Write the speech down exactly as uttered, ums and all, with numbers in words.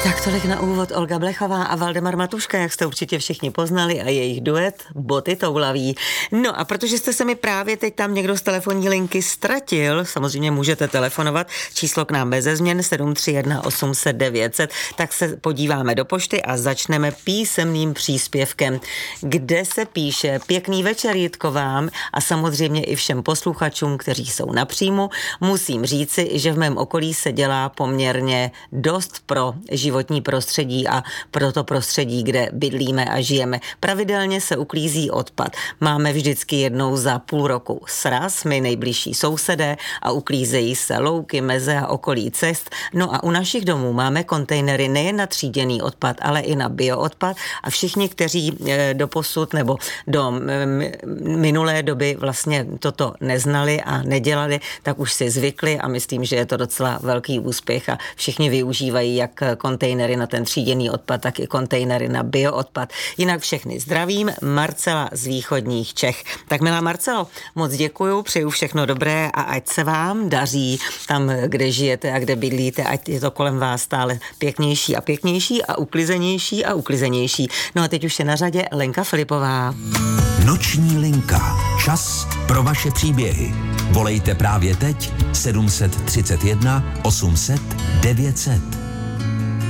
Tak tolik na úvod Olga Blechová a Valdemar Matuška, jak jste určitě všichni poznali, a jejich duet Boty toulaví. No a protože jste se mi právě teď tam někdo z telefonní linky ztratil, samozřejmě můžete telefonovat, číslo k nám beze změn sedm tři jedna osm set devět set, tak se podíváme do pošty a začneme písemným příspěvkem, kde se píše: pěkný večer, Jitko, vám a samozřejmě i všem posluchačům, kteří jsou na příjmu. Musím říci, že v mém okolí se dělá poměrně dost pro životní prostředí a pro to prostředí, kde bydlíme a žijeme. Pravidelně se uklízí odpad. Máme vždycky jednou za půl roku sraz, my nejbližší sousedé, a uklízejí se louky, meze a okolí cest. No a u našich domů máme kontejnery nejen na tříděný odpad, ale i na bioodpad a všichni, kteří doposud nebo do minulé doby vlastně toto neznali a nedělali, tak už si zvykli a myslím, že je to docela velký úspěch a všichni využívají jak kontejnery na ten tříděný odpad, tak i kontejnery na bioodpad. Jinak všechny zdravím, Marcela z východních Čech. Tak milá Marcelo, moc děkuju, přeju všechno dobré a ať se vám daří tam, kde žijete a kde bydlíte, ať je to kolem vás stále pěknější a pěknější a uklizenější a uklizenější. No a teď už je na řadě Lenka Filipová. Noční linka. Čas pro vaše příběhy. Volejte právě teď sedm tři jedna osm set devět set.